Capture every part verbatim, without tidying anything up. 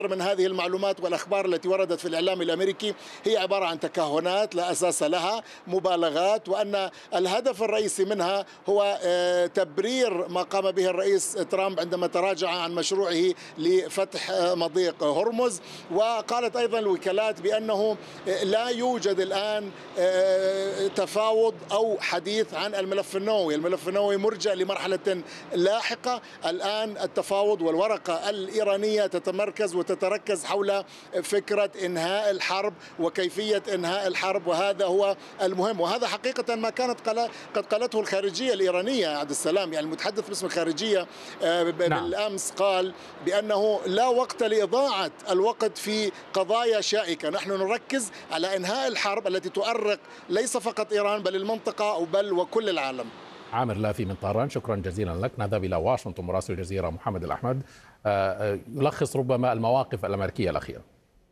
من هذه المعلومات والأخبار التي وردت في الإعلام الأمريكي هي عبارة عن تكهنات لا أساس لها، مبالغات، وأن الهدف الرئيسي منها هو تبرير ما قام به الرئيس ترامب عندما تراجع عن مشروعه لفتح مضيق هرمز. وقالت أيضا الوكالات بأنه لا يوجد الآن تفاوض أو حديث عن الملف النووي، الملف النووي مرجع لمرحلة لاحقة. الآن التفاوض والورقة الإيرانية تتمركز وتتركز حول فكرة إنهاء الحرب وكيفية إنهاء الحرب، وهذا هو المهم. وهذا حقيقة ما كانت قد قالته الخارجية الإيرانية عبد السلام، يعني المتحدث باسم الخارجية بالأمس قال بأنه لا وقت لإضاعة الوقت في قضايا شائكة، نحن نركز على إنهاء الحرب التي تؤرق ليس فقط إيران بل المنطقة بل وكل العالم. عامر لافي من طهران، شكرا جزيلا لك. نذهب إلى واشنطن. مراسل الجزيرة محمد الأحمد يلخص ربما المواقف الأمريكية الأخيرة.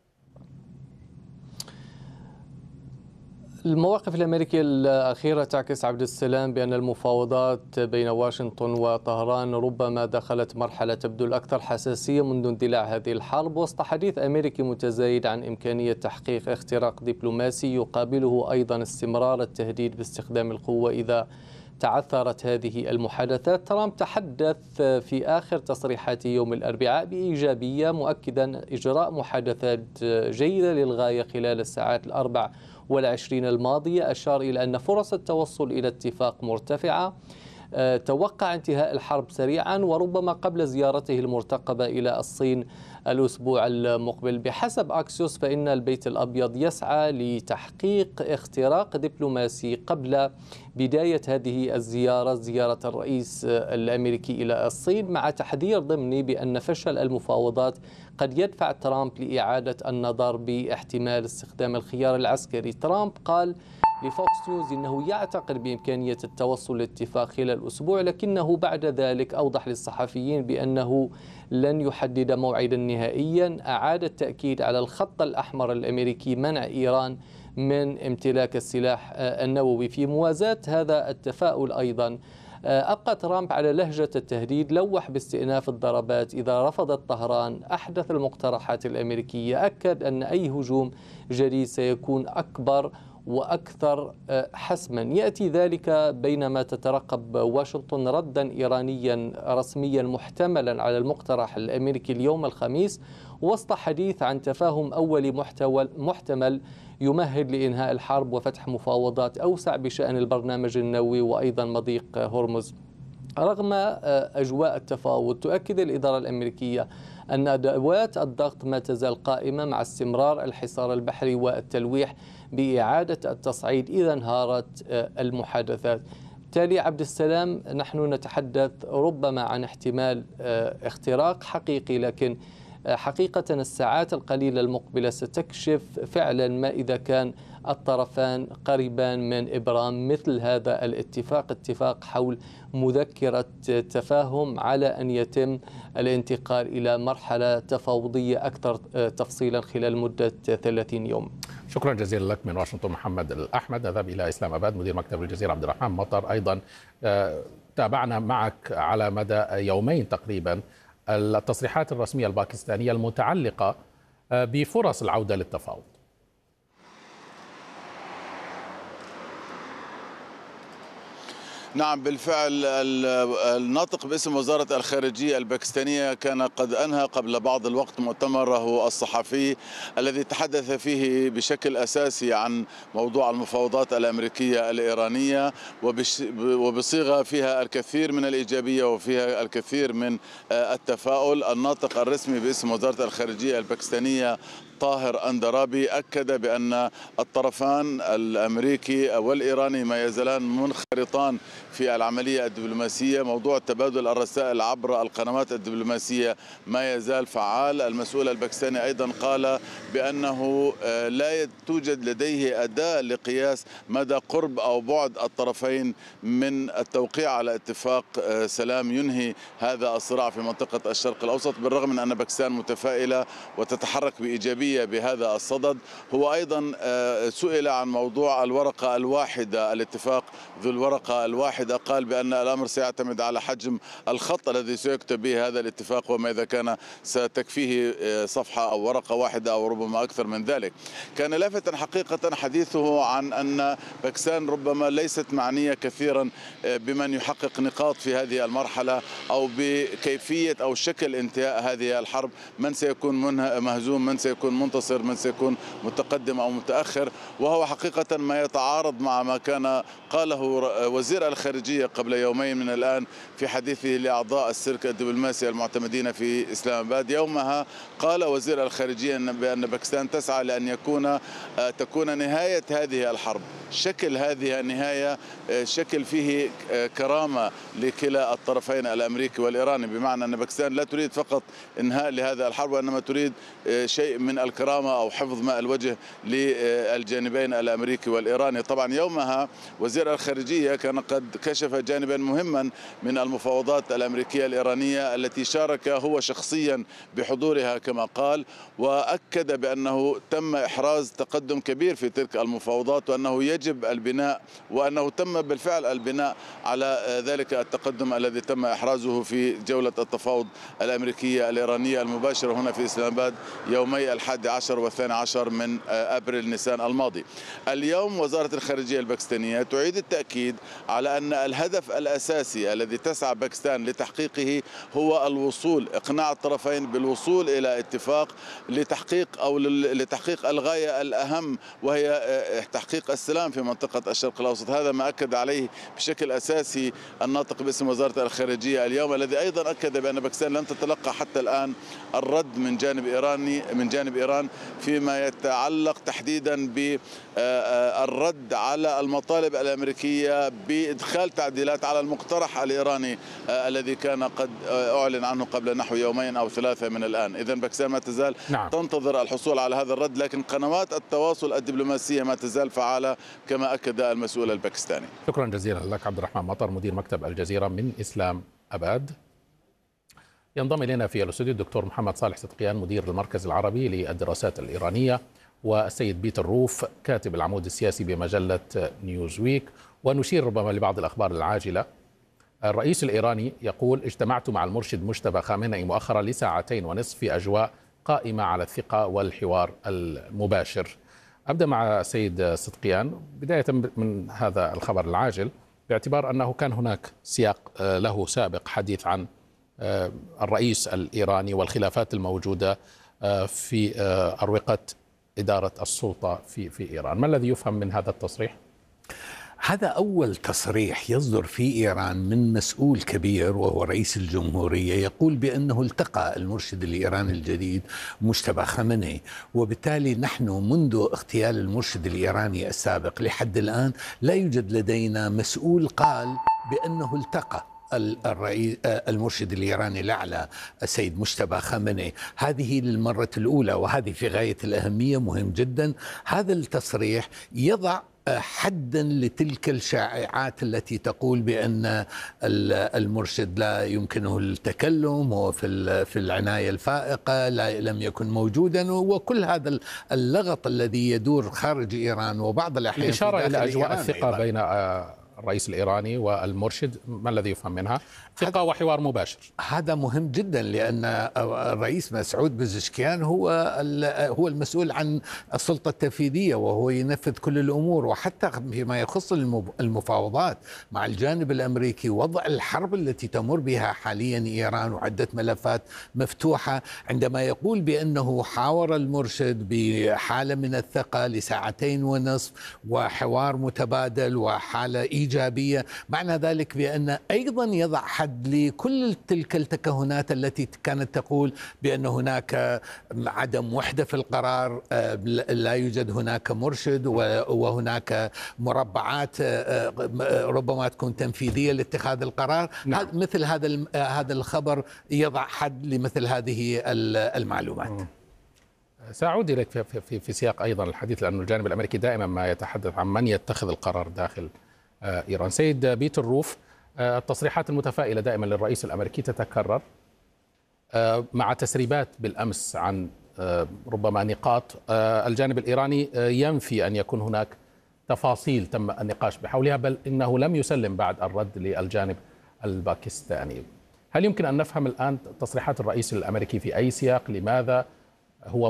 المواقف الأمريكية الأخيرة تعكس عبد السلام بأن المفاوضات بين واشنطن وطهران ربما دخلت مرحلة تبدو الأكثر حساسية منذ اندلاع هذه الحرب، وسط حديث أمريكي متزايد عن إمكانية تحقيق اختراق دبلوماسي يقابله أيضا استمرار التهديد باستخدام القوة إذا تعثرت هذه المحادثات. ترامب تحدث في آخر تصريحاته يوم الأربعاء بإيجابية، مؤكدا إجراء محادثات جيدة للغاية خلال الساعات الأربع والعشرين الماضية. أشار إلى أن فرص التوصل إلى اتفاق مرتفعة، توقع انتهاء الحرب سريعا وربما قبل زيارته المرتقبة إلى الصين الأسبوع المقبل. بحسب أكسيوس فإن البيت الأبيض يسعى لتحقيق اختراق دبلوماسي قبل بداية هذه الزيارة، زيارة الرئيس الأمريكي إلى الصين، مع تحذير ضمني بأن فشل المفاوضات قد يدفع ترامب لإعادة النظر باحتمال استخدام الخيار العسكري. ترامب قال لفوكس نيوز إنه يعتقد بإمكانية التوصل لاتفاق خلال الأسبوع، لكنه بعد ذلك أوضح للصحفيين بأنه لن يحدد موعدا نهائيا. أعاد التأكيد على الخط الأحمر الأمريكي منع إيران من امتلاك السلاح النووي. في موازاة هذا التفاؤل أيضا أبقى ترامب على لهجة التهديد، لوح باستئناف الضربات إذا رفضت طهران أحدث المقترحات الأمريكية. أكد أن أي هجوم جديد سيكون أكبر وأكثر حسما. يأتي ذلك بينما تترقب واشنطن ردا إيرانيا رسميا محتملا على المقترح الأمريكي اليوم الخميس، وسط حديث عن تفاهم أولي محتمل يمهد لإنهاء الحرب وفتح مفاوضات أوسع بشأن البرنامج النووي وأيضا مضيق هرمز. رغم أجواء التفاوض، تؤكد الإدارة الأمريكية أن أدوات الضغط ما تزال قائمة مع استمرار الحصار البحري والتلويح بإعادة التصعيد إذا انهارت المحادثات. بالتالي عبد السلام نحن نتحدث ربما عن احتمال اختراق حقيقي، لكن حقيقة الساعات القليلة المقبلة ستكشف فعلا ما إذا كان الطرفان قريبان من إبرام مثل هذا الاتفاق، اتفاق حول مذكرة تفاهم على أن يتم الانتقال إلى مرحلة تفاوضية أكثر تفصيلا خلال مدة ثلاثين يوم. شكرا جزيلا لك من واشنطن محمد الأحمد. نذهب إلى إسلام أباد. مدير مكتب الجزيرة عبد الرحمن مطر، أيضا تابعنا معك على مدى يومين تقريبا التصريحات الرسمية الباكستانية المتعلقة بفرص العودة للتفاوض. نعم بالفعل، الناطق باسم وزارة الخارجية الباكستانية كان قد أنهى قبل بعض الوقت مؤتمره الصحفي الذي تحدث فيه بشكل أساسي عن موضوع المفاوضات الأمريكية الإيرانية، وبصيغة فيها الكثير من الإيجابية وفيها الكثير من التفاؤل. الناطق الرسمي باسم وزارة الخارجية الباكستانية طاهر أندرابي أكد بأن الطرفان الأمريكي والإيراني ما يزالان منخرطان في العملية الدبلوماسية. موضوع تبادل الرسائل عبر القنوات الدبلوماسية ما يزال فعال. المسؤول الباكستاني أيضا قال بأنه لا توجد لديه أداة لقياس مدى قرب أو بعد الطرفين من التوقيع على اتفاق سلام ينهي هذا الصراع في منطقة الشرق الأوسط، بالرغم من أن باكستان متفائلة وتتحرك بإيجابية الأمريكية بهذا الصدد. هو أيضا سئل عن موضوع الورقة الواحدة، الاتفاق ذو الورقة الواحدة، قال بأن الأمر سيعتمد على حجم الخط الذي سيكتب به هذا الاتفاق، وما إذا كان ستكفيه صفحة أو ورقة واحدة أو ربما أكثر من ذلك. كان لافتا حقيقة حديثه عن أن باكستان ربما ليست معنية كثيرا بمن يحقق نقاط في هذه المرحلة أو بكيفية أو شكل انتهاء هذه الحرب، من سيكون مهزوم، من سيكون منتصر، من سيكون متقدم أو متأخر. وهو حقيقة ما يتعارض مع ما كان قاله وزير الخارجية قبل يومين من الآن في حديثه لأعضاء السلك الدبلوماسي المعتمدين في إسلام آباد. يومها قال وزير الخارجية بأن باكستان تسعى لأن يكون تكون نهاية هذه الحرب شكل هذه النهاية شكل فيه كرامة لكلا الطرفين الأمريكي والإيراني، بمعنى أن باكستان لا تريد فقط إنهاء لهذا الحرب، وإنما تريد شيء من الكرامة أو حفظ ماء الوجه للجانبين الأمريكي والإيراني. طبعا يومها وزير الخارجية كان قد كشف جانبا مهما من المفاوضات الأمريكية الإيرانية التي شارك هو شخصيا بحضورها كما قال، وأكد بأنه تم إحراز تقدم كبير في تلك المفاوضات، وأنه يجب البناء وأنه تم بالفعل البناء على ذلك التقدم الذي تم إحرازه في جولة التفاوض الأمريكية الإيرانية المباشرة هنا في إسلام آباد يومي الحادي عشر والثاني عشر من أبريل نيسان الماضي. اليوم وزارة الخارجية الباكستانية تعيد التأكيد على أن الهدف الأساسي الذي تسعى باكستان لتحقيقه هو الوصول، إقناع الطرفين بالوصول إلى اتفاق لتحقيق أو لتحقيق الغاية الأهم، وهي تحقيق السلام في منطقة الشرق الأوسط. هذا ما أكد عليه بشكل أساسي الناطق باسم وزارة الخارجية اليوم، الذي أيضا أكد بأن باكستان لن تتلقى حتى الآن الرد من جانب إيراني من جانب إيران فيما يتعلق تحديدا بالرد على المطالب الأمريكية بإدخال تعديلات على المقترح الإيراني الذي كان قد أعلن عنه قبل نحو يومين أو ثلاثة من الآن. إذن باكستان ما تزال نعم. تنتظر الحصول على هذا الرد، لكن قنوات التواصل الدبلوماسية ما تزال فعالة كما أكد المسؤول الباكستاني. شكرا جزيلا لك عبد الرحمن مطر مدير مكتب الجزيرة من إسلام آباد. ينضم إلينا في الاستوديو الدكتور محمد صالح صدقيان مدير المركز العربي للدراسات الإيرانية، والسيد بيتر روف كاتب العمود السياسي بمجلة نيوزويك. ونشير ربما لبعض الأخبار العاجلة. الرئيس الإيراني يقول: اجتمعت مع المرشد مجتبى خامنئي مؤخرا لساعتين ونصف في أجواء قائمة على الثقة والحوار المباشر. أبدأ مع سيد صدقيان بداية من هذا الخبر العاجل، باعتبار أنه كان هناك سياق له سابق حديث عن الرئيس الإيراني والخلافات الموجودة في أروقة إدارة السلطة في في إيران. ما الذي يفهم من هذا التصريح؟ هذا أول تصريح يصدر في إيران من مسؤول كبير وهو رئيس الجمهورية يقول بأنه التقى المرشد الإيراني الجديد مجتبى خامنئي، وبالتالي نحن منذ اغتيال المرشد الإيراني السابق لحد الآن لا يوجد لدينا مسؤول قال بأنه التقى الرئيس المرشد الإيراني الأعلى السيد مجتبى خامنئي. هذه للمرة الأولى، وهذه في غاية الأهمية، مهم جدا. هذا التصريح يضع حدا لتلك الشائعات التي تقول بأن المرشد لا يمكنه التكلم، هو في في العناية الفائقة، لا لم يكن موجودا، وكل هذا اللغط الذي يدور خارج إيران وبعض الأحيان الإشارة إلى أجواء الثقة بين الرئيس الإيراني والمرشد، ما الذي يفهم منها؟ ثقة وحوار مباشر. هذا مهم جدا، لأن الرئيس مسعود بزشكيان هو هو المسؤول عن السلطة التنفيذية، وهو ينفذ كل الأمور، وحتى فيما يخص المفاوضات مع الجانب الأمريكي، وضع الحرب التي تمر بها حاليا إيران وعدة ملفات مفتوحة. عندما يقول بأنه حاور المرشد بحالة من الثقة لساعتين ونصف وحوار متبادل وحالة إيجابية، معنى ذلك بأن أيضا يضع حد لكل تلك التكهنات التي كانت تقول بأن هناك عدم وحدة في القرار، لا يوجد هناك مرشد، وهناك مربعات ربما تكون تنفيذية لاتخاذ القرار. نعم. مثل هذا هذا الخبر يضع حد لمثل هذه المعلومات. سأعود إليك في, في, في سياق أيضا الحديث، لأن الجانب الأمريكي دائما ما يتحدث عن من يتخذ القرار داخل إيران. سيد بيتر روف، التصريحات المتفائلة دائما للرئيس الأمريكي تتكرر مع تسريبات بالأمس عن ربما نقاط. الجانب الإيراني ينفي أن يكون هناك تفاصيل تم النقاش بحولها، بل إنه لم يسلم بعد الرد للجانب الباكستاني. هل يمكن أن نفهم الآن تصريحات الرئيس الأمريكي في أي سياق؟ لماذا هو